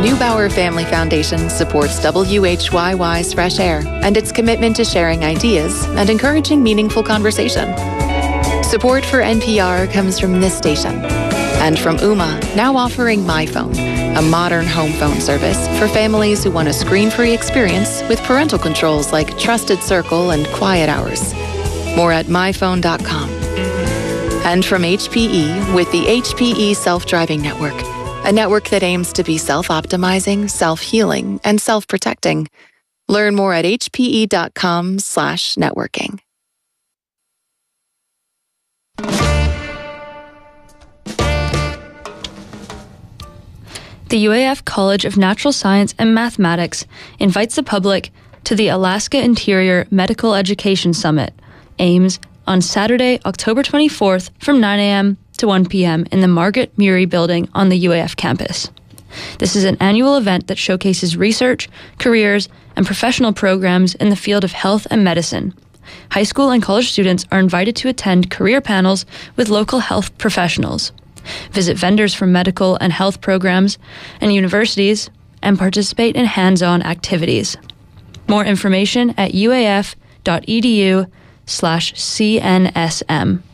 Neubauer Family Foundation supports WHYY's Fresh Air and its commitment to sharing ideas and encouraging meaningful conversation. Support for NPR comes from this station and from Ooma, now offering MyPhone, a modern home phone service for families who want a screen-free experience with parental controls like Trusted Circle and Quiet Hours. More at myphone.com. And from HPE with the HPE Self-Driving Network, a network that aims to be self-optimizing, self-healing, and self-protecting. Learn more at hpe.com/networking. The UAF College of Natural Science and Mathematics invites the public to the Alaska Interior Medical Education Summit, AIMS, on Saturday, October 24th from 9 a.m. to 1 p.m. in the Margaret Murray Building on the UAF campus. This is an annual event that showcases research, careers, and professional programs in the field of health and medicine. High school and college students are invited to attend career panels with local health professionals, visit vendors for medical and health programs and universities, and participate in hands-on activities. More information at uaf.edu/CNSM.